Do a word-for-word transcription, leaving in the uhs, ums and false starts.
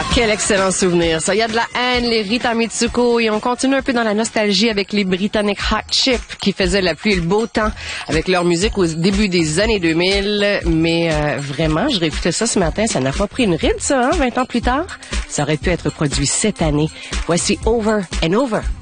quel excellent souvenir, ça. Il y a de la haine, les Rita Mitsuko, et on continue un peu dans la nostalgie avec les Britanniques Hot Chip qui faisaient la pluie et le beau temps avec leur musique au début des années deux mille. Mais euh, vraiment, je réécoutais ça ce matin, ça n'a pas pris une ride, ça, hein, vingt ans plus tard. Ça aurait pu être produit cette année. Voici Over and Over.